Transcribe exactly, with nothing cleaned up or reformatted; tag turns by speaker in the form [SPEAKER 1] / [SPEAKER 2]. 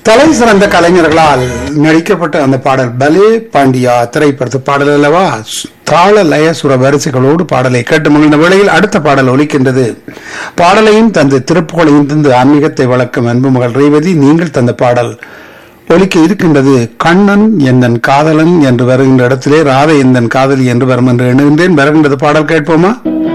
[SPEAKER 1] தலை சிறந்த கலைஞர்களால் நடிக்கப்பட்ட அந்த பாடல் பலே பாண்டியா திரைப்படத்து பாடல் அல்லவா. தாள லய சுர வரிசைகளோடு பாடலை கேட்டு மகிழ்ந்த வேளையில் அடுத்த பாடல் ஒலிக்கின்றது. பாடலையும் தந்து திருப்புகளையும் தந்து ஆன்மீகத்தை வளர்க்கும் அன்பு மகள் ரேவதி, நீங்கள் தந்த பாடல் ஒலிக்க இருக்கின்றது. கண்ணன் எந்தன் காதலன் என்று வருகின்ற இடத்திலே ராதை எந்தன் காதலி என்று வரும் என்று எண்ணுகின்றேன். வருகின்றது பாடல் கேட்போமா?